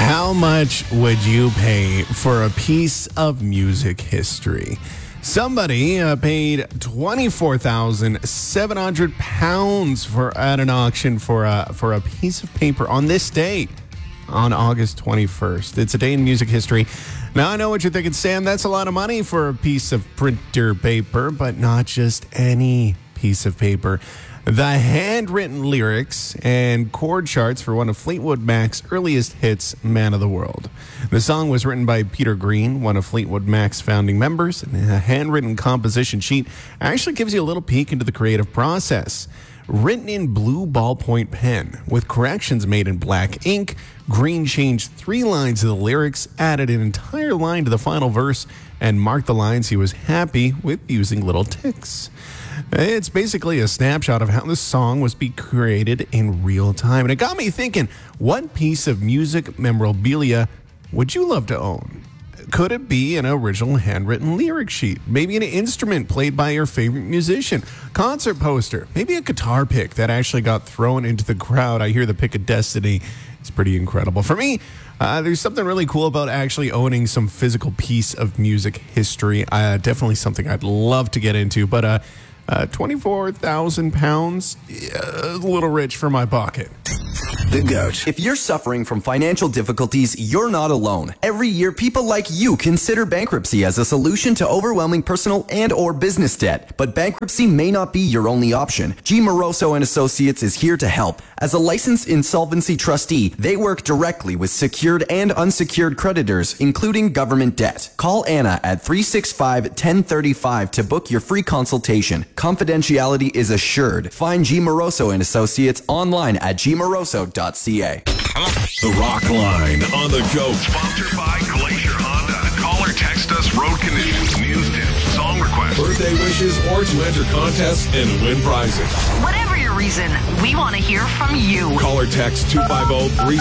How much would you pay for a piece of music history? Somebody paid £24,700 at an auction for a piece of paper on this date, on August 21st. It's a day in music history. Now, I know what you're thinking, Sam. That's a lot of money for a piece of printer paper, but not just any piece of paper. The handwritten lyrics and chord charts for one of Fleetwood Mac's earliest hits, Man of the World. The song was written by Peter Green, one of Fleetwood Mac's founding members, and a handwritten composition sheet actually gives you a little peek into the creative process. Written in blue ballpoint pen, with corrections made in black ink, Green changed 3 lines of the lyrics, added an entire line to the final verse, and marked the lines he was happy with using little ticks. It's basically a snapshot of how the song was being created in real time. And it got me thinking, what piece of music memorabilia would you love to own? Could it be an original handwritten lyric sheet? Maybe an instrument played by your favorite musician? Concert poster? Maybe a guitar pick that actually got thrown into the crowd? I hear the pick of destiny. It's pretty incredible. For me, there's something really cool about actually owning some physical piece of music history. Definitely something I'd love to get into, but £24,000, a little rich for my pocket. The Goat. If you're suffering from financial difficulties, you're not alone. Every year, people like you consider bankruptcy as a solution to overwhelming personal and or business debt. But bankruptcy may not be your only option. G. Moroso and Associates is here to help. As a licensed insolvency trustee, they work directly with secured and unsecured creditors, including government debt. Call Anna at 365-1035 to book your free consultation. Confidentiality is assured. Find G. Moroso and Associates online at gmoroso.ca. The Rock Line on the Goat. Sponsored by Glacier Honda. Call or text us road conditions, news tips, song requests, Birthday wishes, or to enter contests and win prizes. Whatever your reason, we want to hear from you. Call or text 250-3